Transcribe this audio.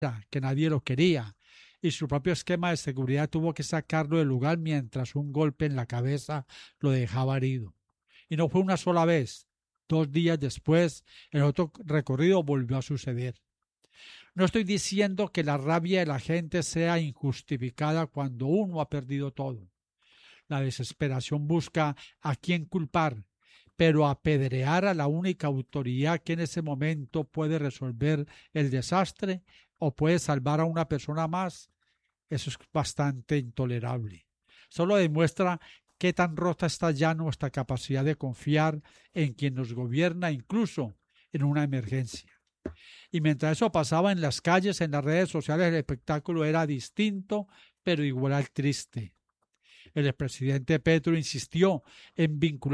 que nadie lo quería, y su propio esquema de seguridad tuvo que sacarlo del lugar mientras un golpe en la cabeza lo dejaba herido. Y no fue una sola vez. 2 días después, en otro recorrido volvió a suceder. No estoy diciendo que la rabia de la gente sea injustificada cuando uno ha perdido todo. La desesperación busca a quién culpar, pero apedrear a la única autoridad que en ese momento puede resolver el desastre o puede salvar a una persona más, eso es bastante intolerable. Solo demuestra qué tan rota está ya nuestra capacidad de confiar en quien nos gobierna, incluso en una emergencia. Y mientras eso pasaba en las calles, en las redes sociales, el espectáculo era distinto, pero igual triste. El expresidente Petro insistió en vincular